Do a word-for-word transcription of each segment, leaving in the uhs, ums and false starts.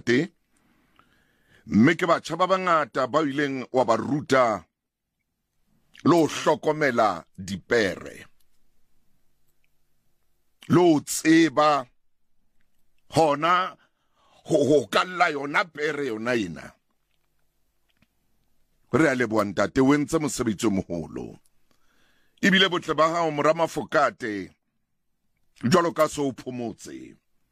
ntate mme ke batjha ba bangata ba ileng wa ba ruta lo hlokomela dipere lo tseba hona ho ho kalla yona pere yona ina re a leboha ntate o entse mosebetsi o moholo ebile botle ba hao Mora Mafokate jwalo ka so o phomotse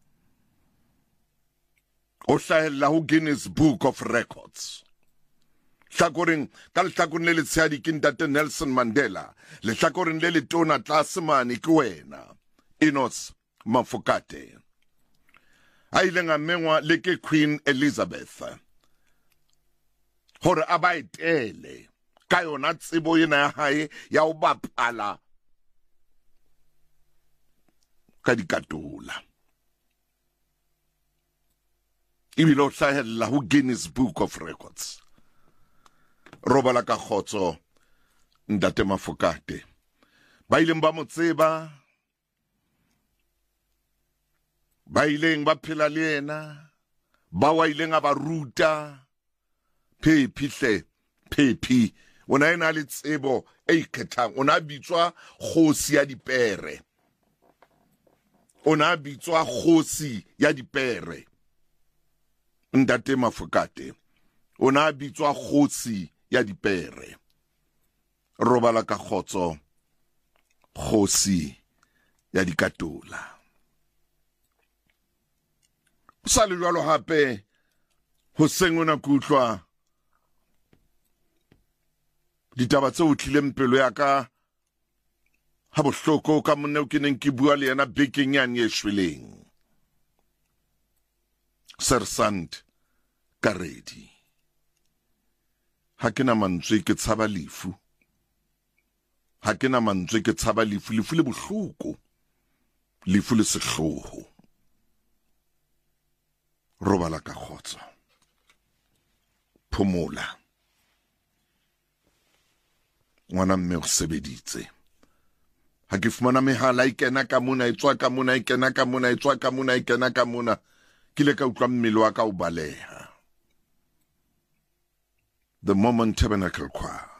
o hlahella ho Guinness Book of Records hlakoreng ka lehlakoreng le letshehadi ke ntate Nelson Mandela lehlakoreng le letona tlase mane ke wena Enos Mafokate a ileng a mengwa le ke Queen Elizabeth hore a ba etele ka yona tsebo ena ya hae ya ho bapala ka dikatola ebile o hlahella ho Guinness Book of Records robala ka khotso ntate Mafokate ba ileng ba mo tseba ba ileng ba phela le yena ba wa ileng a ba ruta phephi hle phephi ona ena le tsebo e ikgethang ona bitswa kgosi ya dipere ona bitswa kgosi ya dipere ntate Mafokate ona bitswa kgosi ya dipere robala ka khotso kgosi ya dikatola sa le jwalo hape ho sengona kutlwa ditaba tse o tlileng pelo ya ka ha bohloko ka monna o keneng ke bua le yena bekeng yane e shweleng Sersant Karedi ha ke na mantswe ke tshaba lefu ha ke na mantswe ke tshaba lefu lefu le bohloko lefu le sehloho robala ka khotso phomola ngwana mme o sebeditse ha ke fumana mehala ikena ka mona etswa ka mona ikena ka mona etswa ka mona ikena ka mona ke le ka utlwa mmele wa ka o baleha the Mormon Tabernacle Choir